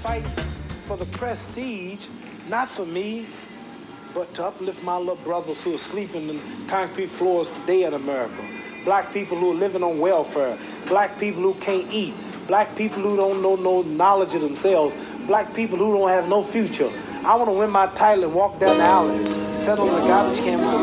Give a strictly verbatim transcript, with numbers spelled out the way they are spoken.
fight for the prestige, not for me, but to uplift my little brothers who are sleeping in concrete floors today in America. Black people who are living on welfare. Black people who can't eat. Black people who don't know no knowledge of themselves. Black people who don't have no future. I want to win my title and walk down the alleys, sit on the garbage can with the